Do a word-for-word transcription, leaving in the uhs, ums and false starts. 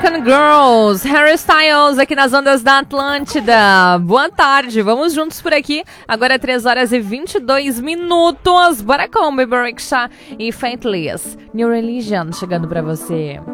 American Girls, Harry Styles aqui nas ondas da Atlântida. Boa tarde, vamos juntos por aqui. Agora é três horas e vinte e dois minutos. Bora com Baby Rexha e Faithless. New Religion chegando pra você.